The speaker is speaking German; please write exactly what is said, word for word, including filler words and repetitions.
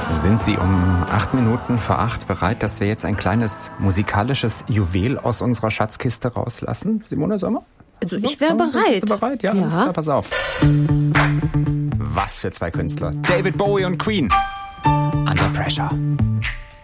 Sind Sie um acht Minuten vor acht bereit, dass wir jetzt ein kleines musikalisches Juwel aus unserer Schatzkiste rauslassen? Simone Sommer? Also ich wäre bereit. Bist du bereit? Ja, ja. Klar, pass auf. Was für zwei Künstler. David Bowie und Queen. Under Pressure.